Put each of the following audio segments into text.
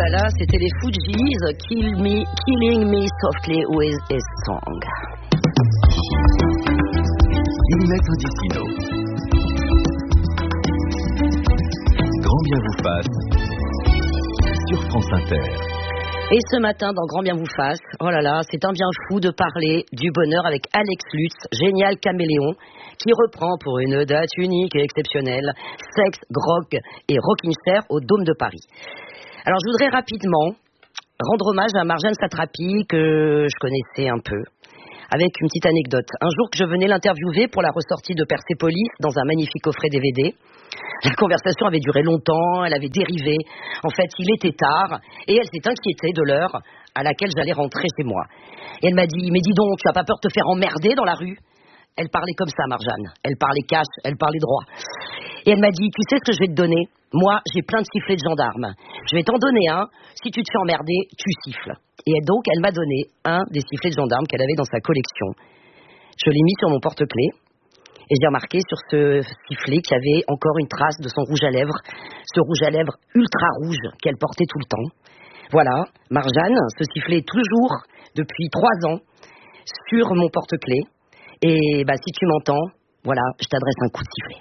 là, c'était les Fugees, Killing Me Softly with a Song. Une lettre d'Icino. Grand bien vous fasse sur France Inter. Et ce matin, dans Grand bien vous fasse, oh là là, c'est un bien fou de parler du bonheur avec Alex Lutz, génial caméléon, qui reprend pour une date unique et exceptionnelle Sex, Grog et Rockin' Chair au Dôme de Paris. Alors je voudrais rapidement rendre hommage à Marjane Satrapi, que je connaissais un peu, avec une petite anecdote. Un jour que je venais l'interviewer pour la ressortie de Persepolis dans un magnifique coffret DVD, la conversation avait duré longtemps, elle avait dérivé. En fait, il était tard et elle s'est inquiétée de l'heure à laquelle j'allais rentrer chez moi. Et elle m'a dit, mais dis donc, tu as pas peur de te faire emmerder dans la rue ? Elle parlait comme ça, Marjane. Elle parlait cash, elle parlait droit. Et elle m'a dit, tu sais ce que je vais te donner ? Moi, j'ai plein de sifflets de gendarmes. Je vais t'en donner un. Si tu te fais emmerder, tu siffles. Et donc, elle m'a donné un des sifflets de gendarmes qu'elle avait dans sa collection. Je l'ai mis sur mon porte-clés. Et j'ai remarqué sur ce sifflet qu'il y avait encore une trace de son rouge à lèvres. Ce rouge à lèvres ultra rouge qu'elle portait tout le temps. Voilà, Marjane, ce sifflet est toujours, depuis 3 ans, sur mon porte-clés. Et si tu m'entends, voilà, je t'adresse un coup de sifflet.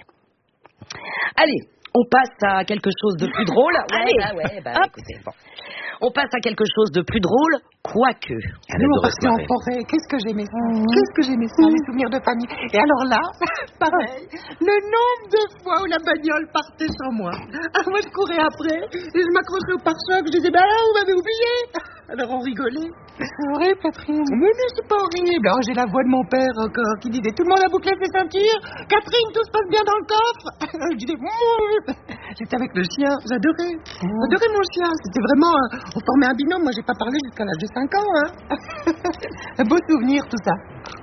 Allez, on passe à quelque chose de plus drôle. Écoutez, bon. On passe à quelque chose de plus drôle, quoique. Nous, on partait en forêt. Qu'est-ce que j'aimais ça. Qu'est-ce que j'aimais ça, les souvenirs de famille. Et alors là, pareil, le nombre de fois où la bagnole partait sans moi. Alors moi, je courais après, et je m'accrochais au pare-choc, je disais, vous m'avez oublié. Alors on rigolait. C'est horrible, Catherine. Mais non, c'est pas horrible. Alors j'ai la voix de mon père encore, qui disait, tout le monde a bouclé ses ceintures. Catherine, tout se passe bien dans le coffre. Je disais, j'étais avec le chien, j'adorais. J'adorais mon chien, c'était vraiment... On formait un binôme, moi j'ai pas parlé jusqu'à l'âge de 5 ans, hein. Un beau souvenir, tout ça.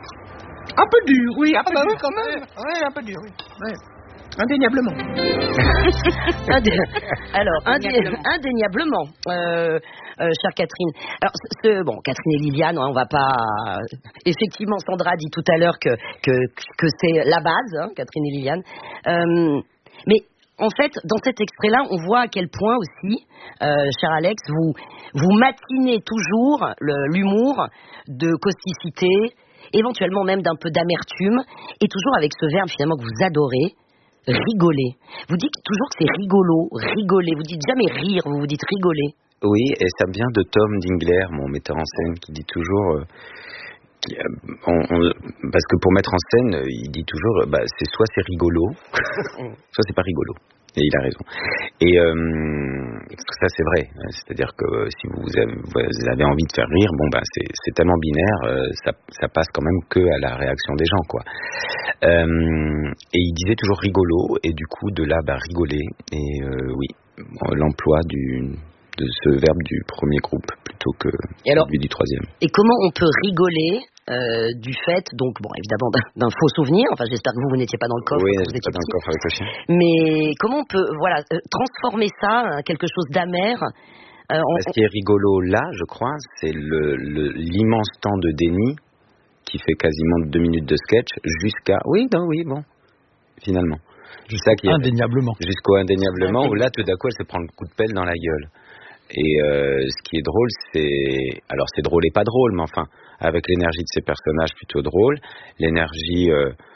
Un peu dur, oui, un peu dur quand même. Ouais, un peu dur, oui. Ouais. Indéniablement. Alors, indéniablement, chère Catherine. Alors, Catherine et Liliane, on va pas... Effectivement, Sandra dit tout à l'heure que c'est la base, hein, Catherine et Liliane. Mais... En fait, dans cet extrait-là, on voit à quel point aussi, cher Alex, vous matinez toujours l'humour de causticité, éventuellement même d'un peu d'amertume, et toujours avec ce verbe finalement que vous adorez, rigoler. Vous dites toujours que c'est rigolo, rigoler. Vous dites jamais rire, vous dites rigoler. Oui, et ça vient de Tom Dingler, mon metteur en scène, qui dit toujours... parce que pour mettre en scène, il dit toujours, c'est soit c'est rigolo, soit c'est pas rigolo. Et il a raison. Et ça c'est vrai. C'est-à-dire que si vous avez envie de faire rire, c'est tellement binaire, ça passe quand même que à la réaction des gens, quoi. Et il disait toujours rigolo, et du coup de là, rigoler. Et oui, l'emploi de ce verbe du premier groupe plutôt que celui du troisième. Et comment on peut rigoler du fait, donc évidemment d'un faux souvenir, enfin j'espère que vous n'étiez pas dans le coffre. Oui, je n'étais pas dans le coffre avec le chien. Mais comment on peut transformer ça en quelque chose d'amer Ce qui est rigolo là, je crois, c'est l'immense temps de déni qui fait quasiment 2 minutes de sketch jusqu'à... finalement. Indéniablement. Jusqu'au indéniablement, où là tout d'un coup elle se prend le coup de pelle dans la gueule. Et ce qui est drôle, alors c'est drôle et pas drôle, mais enfin, avec l'énergie de ces personnages plutôt drôles, l'énergie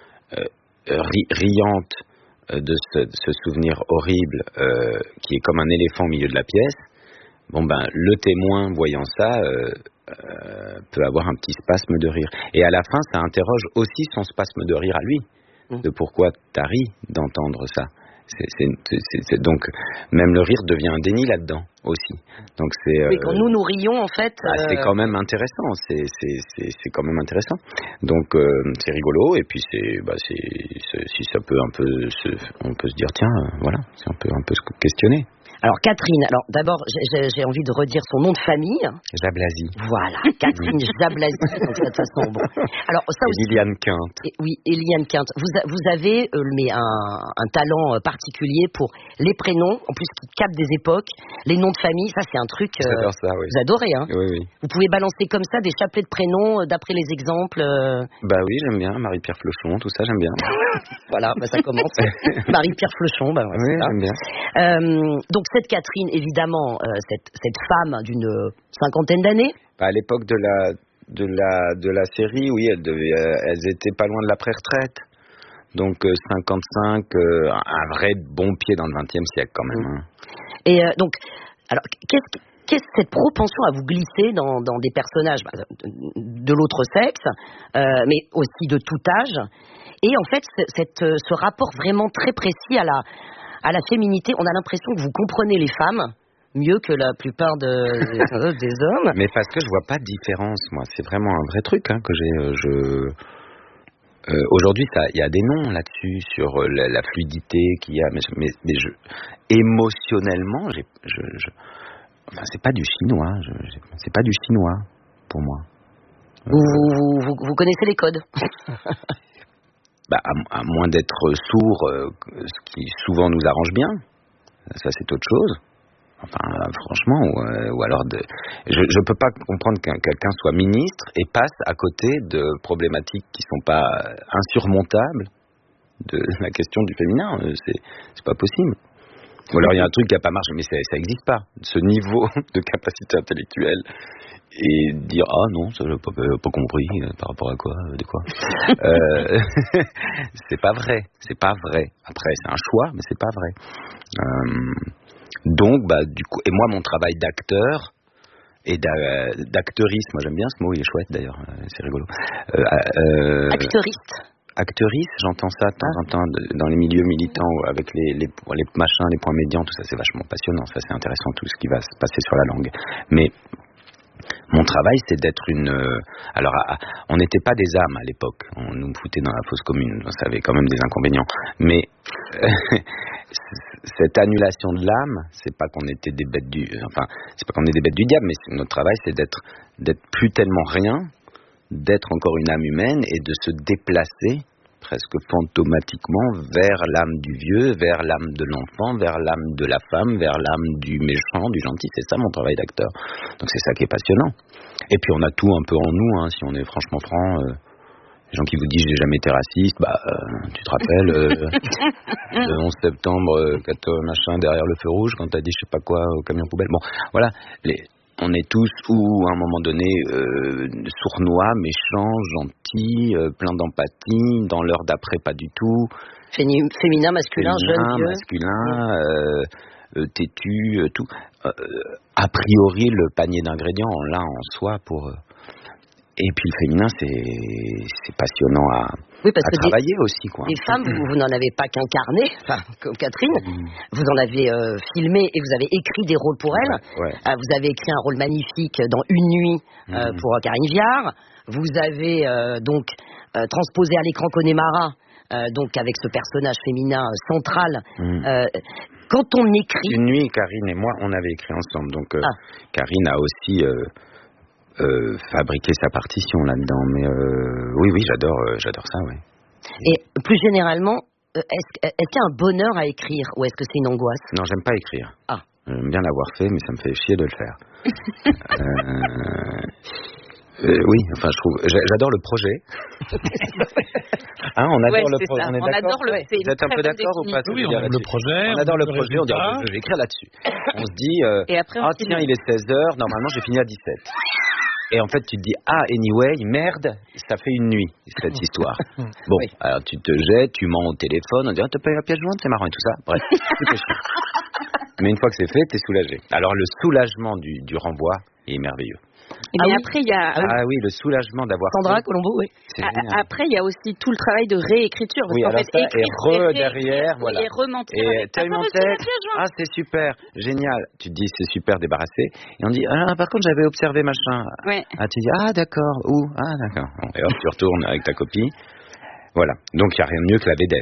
riante de ce souvenir horrible qui est comme un éléphant au milieu de la pièce, le témoin voyant ça peut avoir un petit spasme de rire. Et à la fin, ça interroge aussi son spasme de rire à lui, de pourquoi t'as ri d'entendre ça. Donc même le rire devient un déni là-dedans aussi. Donc quand nous rions en fait. C'est quand même intéressant. C'est quand même intéressant. Donc c'est rigolo et puis si ça peut un peu on peut se dire tiens voilà, si on peut un peu se questionner. Alors Catherine, d'abord j'ai envie de redire son nom de famille. Jablasi. Voilà, Catherine Jablasi. Donc de toute façon, Alors ça aussi. Liliane Quinte. Et Liliane Quinte. Vous avez un talent particulier pour les prénoms, en plus qui captent des époques, les noms de famille. Ça c'est un truc. J'adore ça, oui. Vous adorez, hein. Oui. Vous pouvez balancer comme ça des chapelets de prénoms d'après les exemples. Oui, j'aime bien Marie-Pierre Flochon, tout ça j'aime bien. Voilà, ça commence. Marie-Pierre Flochon, oui, j'aime bien. Donc cette Catherine, évidemment, cette femme d'une cinquantaine d'années. À l'époque de la série, oui, elles étaient pas loin de la pré-retraite. Donc 55, un vrai bon pied dans le XXe siècle quand même. Hein. Et donc, alors, qu'est-ce cette propension à vous glisser dans des personnages de l'autre sexe, mais aussi de tout âge, et en fait ce rapport vraiment très précis à la féminité, on a l'impression que vous comprenez les femmes mieux que la plupart des hommes. Mais parce que je vois pas de différence, moi. C'est vraiment un vrai truc que j'ai. Aujourd'hui, il y a des noms là-dessus sur la fluidité qu'il y a, mais émotionnellement, enfin, c'est pas du chinois. C'est pas du chinois pour moi. Vous connaissez les codes. À moins d'être sourd, ce qui souvent nous arrange bien. Ça, c'est autre chose. Enfin, franchement, ou alors je peux pas comprendre qu'un quelqu'un soit ministre et passe à côté de problématiques qui sont pas insurmontables de la question du féminin. C'est pas possible. Ou alors il y a un truc qui a pas marché, mais ça existe pas. Ce niveau de capacité intellectuelle et dire non, ça j'ai pas compris par rapport à quoi, de quoi. C'est pas vrai. Après, c'est un choix, mais c'est pas vrai. Donc, du coup, et moi, mon travail d'acteur et d'acteuriste, moi j'aime bien ce mot, il est chouette d'ailleurs, c'est rigolo. Acteuriste, j'entends ça de temps en temps dans les milieux militants avec les machins, les points médians, tout ça, c'est vachement passionnant, ça c'est intéressant tout ce qui va se passer sur la langue. Mais mon travail, c'est d'être alors, on n'était pas des âmes à l'époque. On nous foutait dans la fosse commune. Ça avait quand même des inconvénients. Mais cette annulation de l'âme, c'est pas qu'on était des bêtes c'est pas qu'on est des bêtes du diable, mais notre travail, c'est d'être plus tellement rien, d'être encore une âme humaine et de se déplacer presque fantomatiquement vers l'âme du vieux, vers l'âme de l'enfant, vers l'âme de la femme, vers l'âme du méchant, du gentil. C'est ça mon travail d'acteur. Donc c'est ça qui est passionnant. Et puis on a tout un peu en nous, si on est franchement franc. Les gens qui vous disent j'ai jamais été raciste, tu te rappelles le 11 septembre, machin derrière le feu rouge, quand t'as dit je sais pas quoi au camion poubelle. Bon, voilà. On est tous, à un moment donné, sournois, méchants, gentils, pleins d'empathie, dans l'heure d'après, pas du tout. Féminin, masculin, jeune, vieux. Masculin, têtu, tout. A priori, le panier d'ingrédients, on l'a en soi pour... Et puis le féminin, c'est passionnant à travailler aussi, quoi. Les femmes, vous n'en avez pas qu'incarné, comme Catherine. Vous en avez filmé et vous avez écrit des rôles pour elle. Ouais. Vous avez écrit un rôle magnifique dans Une nuit pour Karine Viard. Vous avez donc transposé à l'écran Connemara, donc avec ce personnage féminin central. Quand on écrit... Une nuit, Karine et moi, on avait écrit ensemble. Donc Karine a aussi... fabriquer sa partition là-dedans, mais oui, j'adore ça, oui. Et plus généralement, est-ce qu'il y a un bonheur à écrire ou est-ce que c'est une angoisse? Non, j'aime pas écrire. J'aime bien l'avoir fait, mais ça me fait chier de le faire. Oui, enfin, j'adore le projet. On adore le projet. On adore le. Vous êtes un peu d'accord ou pas? Oui, on aime le projet. On adore le projet. On dit, je vais écrire là-dessus. On se dit, tiens, il est 16h. Normalement, j'ai fini à 17. Et en fait, tu te dis, anyway, merde, ça fait une nuit, cette histoire. Bon, alors tu te jettes, tu mens au téléphone, on dit, t'as payé la pièce jointe, c'est marrant et tout ça. Bref, tout est chiant. Mais une fois que c'est fait, t'es soulagé. Alors, le soulagement du renvoi est merveilleux. Mais après, il y a... oui, le soulagement d'avoir... Sandra Colombo, oui. Après, il y a aussi tout le travail de réécriture. Oui, alors ça, et derrière, voilà. Et rementir. Et tellement texte, c'est super, génial. Tu te dis, c'est super, débarrassé. Et on dit, par contre, j'avais observé machin. Ouais. Tu dis, d'accord, où? D'accord. Bon, et hop, tu retournes avec ta copie. Voilà. Donc, il n'y a rien de mieux que la VDF.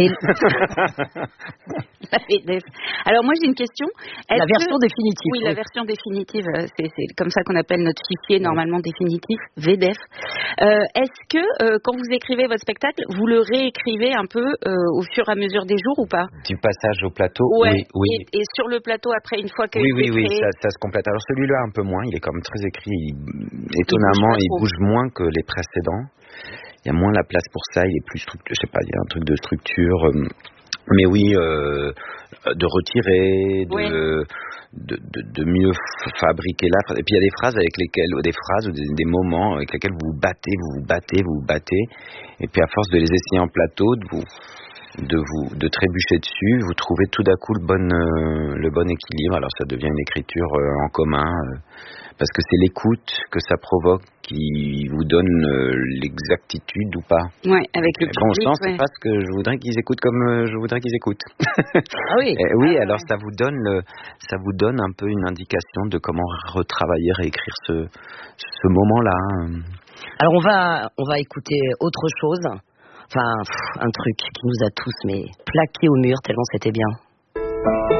La VDF. Alors, moi, j'ai une question. La version définitive. Oui, la version définitive. C'est comme ça qu'on appelle notre fichier normalement définitif, VDF. Est-ce que, quand vous écrivez votre spectacle, vous le réécrivez un peu au fur et à mesure des jours ou pas? Du passage au plateau? Ouais. Oui. Et sur le plateau, après, une fois que... Oui, ça se complète. Alors, celui-là, un peu moins. Il est quand même très écrit. Étonnamment, il bouge moins que les précédents. Il y a moins la place pour ça, il est plus structuré, je sais pas, il y a un truc de structure. Mais oui, de retirer, de mieux fabriquer la phrase. Et puis il y a des phrases avec lesquelles, ou des moments avec lesquels vous vous battez. Et puis à force de les essayer en plateau, de trébucher dessus, vous trouvez tout d'un coup le bon équilibre. Alors ça devient une écriture en commun, parce que c'est l'écoute que ça provoque qui vous donne l'exactitude ou pas. Ouais, avec le public. Bon sens, c'est pas ce que je voudrais qu'ils écoutent comme je voudrais qu'ils écoutent. Ah oui. Alors ça vous donne un peu une indication de comment retravailler, réécrire ce moment-là. Alors on va écouter autre chose. Enfin, un truc qui nous a tous plaqués au mur tellement c'était bien.